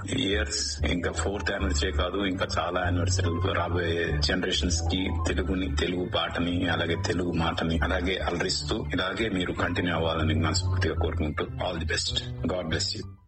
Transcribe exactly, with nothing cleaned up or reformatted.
Years, ఇంకా fourth anniversary కాదు, ఇంకా చాలా యానివర్సరీ రాబోయే జనరేషన్స్ కి తెలుగుని, తెలుగు పాటని, అలాగే తెలుగు మాటని అలాగే అలరిస్తూ ఇలాగే మీరు కంటిన్యూ అవ్వాలని మనస్ఫూర్తిగా కోరుకుంటూ all the best. God bless you.